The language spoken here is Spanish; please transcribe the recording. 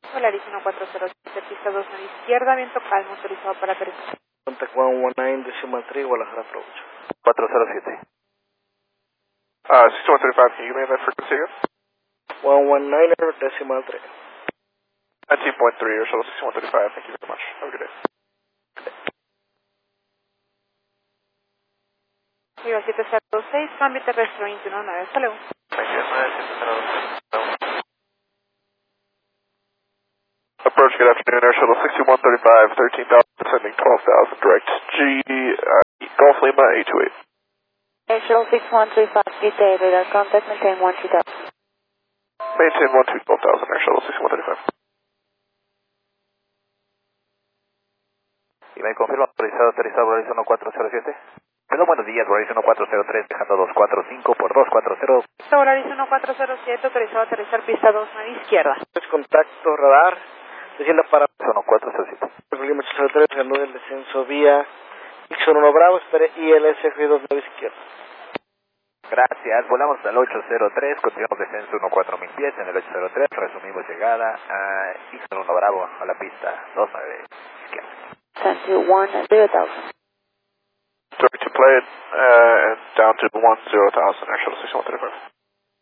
Polaris 1407, pista 2 a la izquierda, viento calmo, autorizado para aterrizar. Contact 119, decimal 3, Guadalajara approach. 407. 6135, can you give me that frequency again? 119, decimal 3. 19.3 or shuttle 6135, thank you very much. Have a good day. Viva 7026, cambio terrestre 219, hasta luego. Thank you. Approach, good afternoon, Air Shuttle 6135, 13,000, sending 12,000, direct Golf Lima 828. Air Shuttle 6135, good day, radar contact, maintain 12000. Maintain 12,000, Air Shuttle 6135. Y me confirma, autorizado Polaris 1407. Perdón, buenos días, Polaris 1403, dejando 245 por 240. Polaris 1407, autorizado a aterrizar, pista 2 a la izquierda. Contacto radar, descienda para 1407. Lima 803, reanude el descenso vía Ixon 1 Bravo, espere ILS 29 izquierda. Gracias, volamos al 803, continuamos descenso 14000 pies en el 803, resumimos llegada a Ixon 1 Bravo a la pista 29 izquierda. 10,000. Sorry to play it, and down to 10,000, Air Shuttle 6135.